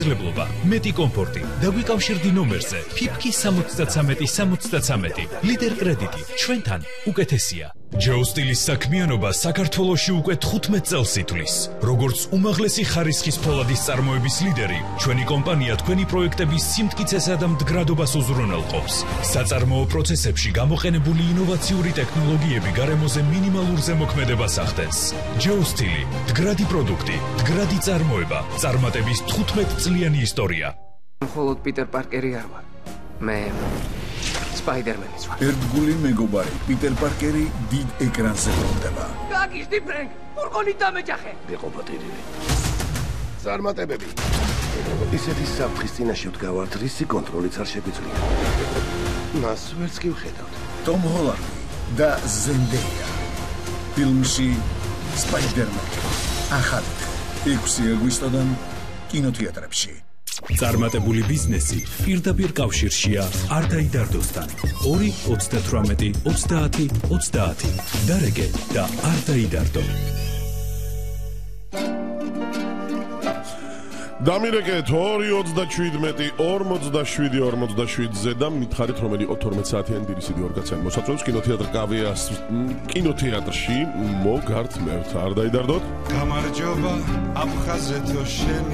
შესაძლებლობა, მეტი კომფორტი და გვიკავშირდი ნომერზე ფიფკი 73-73 ლიდერ კრედიტი ჩვენთან უკეთესია. ჯეოსტილის საქმიანობა საქართველოში უკვე 15 წელს ითვლის. როგორც უმაღლესი ხარისხის ფოლადის წარმოების ლიდერი, ჩვენი კომპანია თქვენი პროექტების სიმტკიცესა და მდგრადობას უზრუნველყოფს. საწარმოო პროცესებში გამოყენებული ინოვაციური ტექნოლოგიები გარემოზე მინიმალურ ზემოქმედებას ახდენს. ჯეოსტილი, მდგრადი პროდუქტი, მდგრადი წარმოება, წარმატების 15 წლიანი ისტორია. მხოლოდ პიტერ პარკერი არ ვარ. მე სპაიდერმენიც ვარ. ერთგული მეგობარი პიტერ პარკერი დიდ ეკრანზე ბრუნდება. გაგიშდი ფრენკ, ფურგონით დამეჯახე. ვიყო პატირილი. წარმატებები. ისეთი საფრთხის წინაშე ვდგავართ, რისი კონტროლიც არ შეგვიძლია. მას ვერც კი ვხედავთ. ტომ ჰოლანდი და ზენდეია. ფილმში სპაიდერმენი. ახალი 6 აგვისტოდან კინოთეატრებში. წარმატებული ბიზნესი პირდაპირ კავშირშია არ დაიდარდოსთან. 2-28-30-30 დარეგე და არ დაიდარდო. დამირეკეთ 2-27-47-47-ზე და მითხარით რომ იყო 12 საათიანი დილისიდი ორგაციანი მოსაწვევს კინოთეატრ კავეას კინოთეატრში მოგართ მევთ არ დაიდარდოთ. გამარჯობა აფხაზეთო შენ